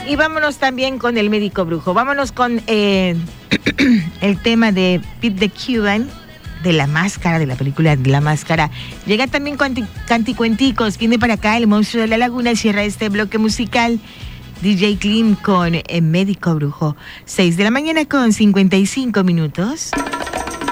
Y vámonos también con el médico brujo. Vámonos con el tema de Pete the Cuban, de La Máscara, de la película de La Máscara. Llega también Canticuenticos, viene para acá el monstruo de la laguna, cierra este bloque musical. DJ Clean con el médico brujo. 6 de la mañana con 55 minutos.